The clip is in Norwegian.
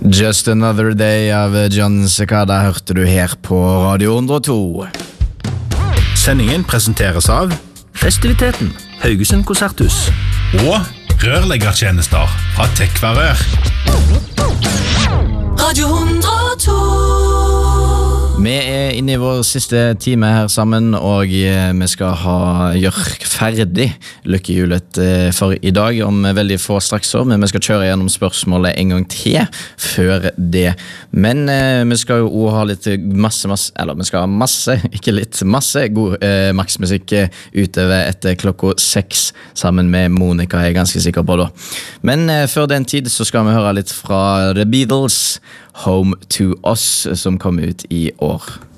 Just Another Day av John Cicada hørte du her på Radio 102. Sendingen presenteres av Festiviteten, Haugesund Konserthus og rørleggertjenester fra Tekvarør. Radio 102. Vi inne i vår siste time her sammen, og vi skal gjøre ferdig lykkehjulet for i dag om veldig få straks år, men vi skal kjøre gjennom spørsmålet en gang til før det. Men vi skal jo også ha litt masse god maksmusikk utover etter klokka 6 sammen med Monica, jeg ganske sikker på da. Men før den tid så skal vi høre litt fra The Beatles, Home to Us, som kom ut i år.